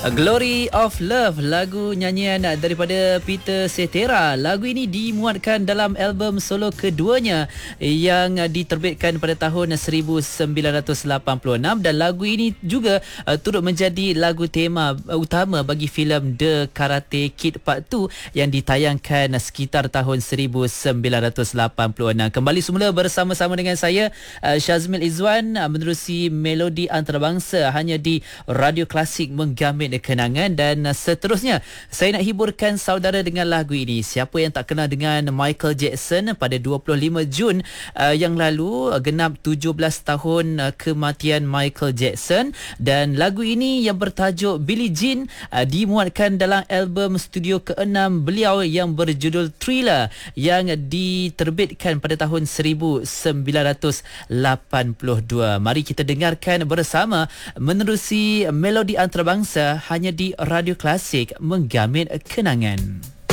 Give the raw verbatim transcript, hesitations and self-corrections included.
Glory of Love, lagu nyanyian daripada Peter Cetera. Lagu ini dimuatkan dalam album solo keduanya yang diterbitkan pada tahun seribu sembilan ratus lapan puluh enam, dan lagu ini juga uh, turut menjadi lagu tema uh, utama bagi filem The Karate Kid Part dua yang ditayangkan sekitar tahun seribu sembilan ratus lapan puluh enam. Kembali semula bersama-sama dengan saya uh, Syazmil Izwan uh, menerusi melodi antarabangsa hanya di Radio Klasik Menggamit Kenangan. Dan uh, seterusnya saya nak hiburkan saudara dengan lagu ini. Siapa yang tak kenal dengan Michael Jackson? Pada dua puluh lima Jun uh, yang lalu uh, genap tujuh belas tahun uh, kematian Michael Jackson, dan lagu ini yang bertajuk Billie Jean uh, dimuatkan dalam album studio keenam beliau yang berjudul Thriller yang diterbitkan pada tahun seribu sembilan ratus lapan puluh dua. Mari kita dengarkan bersama menerusi melodi antarabangsa hanya di Radio Klasik Menggamit Kenangan.